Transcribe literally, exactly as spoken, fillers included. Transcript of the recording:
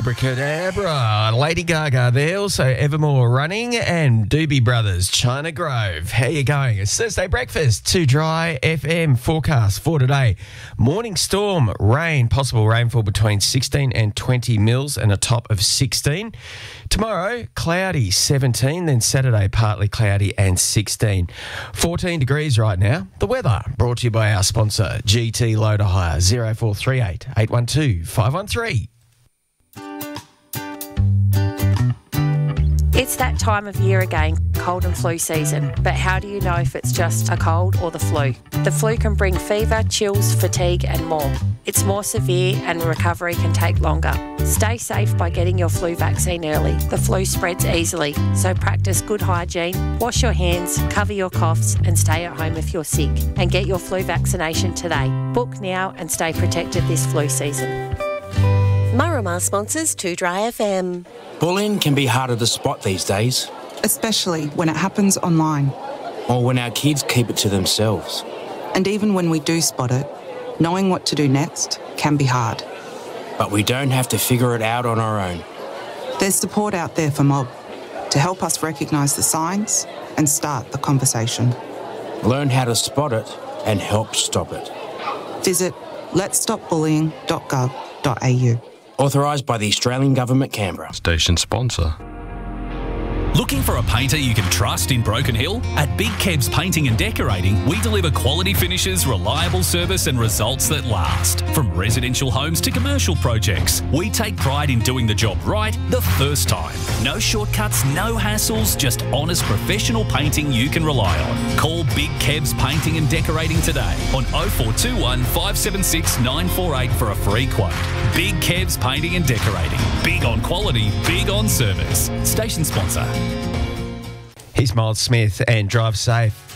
Abracadabra, Lady Gaga there, also Evermore Running, and Doobie Brothers, China Grove. How you going? It's Thursday breakfast, Too Dry F M forecast for today. Morning storm, rain, possible rainfall between sixteen and twenty mils and a top of sixteen. Tomorrow, cloudy, seventeen, then Saturday, partly cloudy and sixteen. fourteen degrees right now. The weather brought to you by our sponsor, G T Loader Hire, zero four three eight, eight one two, five one three. It's that time of year again, cold and flu season. But how do you know if it's just a cold or the flu? The flu can bring fever, chills, fatigue and more. It's more severe and recovery can take longer. Stay safe by getting your flu vaccine early. The flu spreads easily, so practice good hygiene, wash your hands, cover your coughs and stay at home if you're sick. And get your flu vaccination today. Book now and stay protected this flu season. Murramar sponsors Too Dry F M. Bullying can be harder to spot these days. Especially when it happens online. Or when our kids keep it to themselves. And even when we do spot it, knowing what to do next can be hard. But we don't have to figure it out on our own. There's support out there for Mob to help us recognise the signs and start the conversation. Learn how to spot it and help stop it. Visit lets stop bullying dot gov dot a u. Authorised by the Australian Government, Canberra. Station sponsor. Looking for a painter you can trust in Broken Hill? At Big Kebs Painting and Decorating, we deliver quality finishes, reliable service and results that last. From residential homes to commercial projects, we take pride in doing the job right the first time. No shortcuts, no hassles, just honest professional painting you can rely on. Call Big Kebs Painting and Decorating today on oh four two one, five seven six, nine four eight for a free quote. Big Kebs Painting and Decorating. Big on quality, big on service. Station sponsor. Here's Miles Smith and Drive Safe.